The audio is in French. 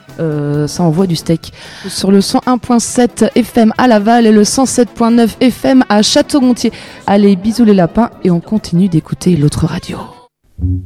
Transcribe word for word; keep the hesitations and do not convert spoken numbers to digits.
euh, ça envoie du steak. Sur le cent un virgule sept F M à Laval et le cent sept virgule neuf F M à Château-Gontier. Allez, bisous les lapins et on continue d'écouter l'autre radio.